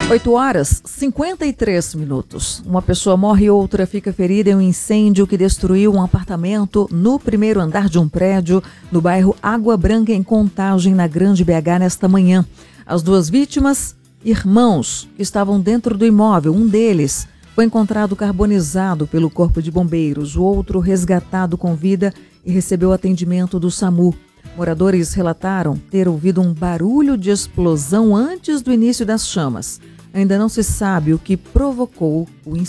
8h53. Uma pessoa morre e outra fica ferida em um incêndio que destruiu um apartamento no primeiro andar de um prédio no bairro Água Branca, em Contagem, na Grande BH, nesta manhã. As duas vítimas, irmãos, que estavam dentro do imóvel. Um deles foi encontrado carbonizado pelo Corpo de Bombeiros, o outro resgatado com vida e recebeu atendimento do SAMU. Moradores relataram ter ouvido um barulho de explosão antes do início das chamas. Ainda não se sabe o que provocou o incêndio.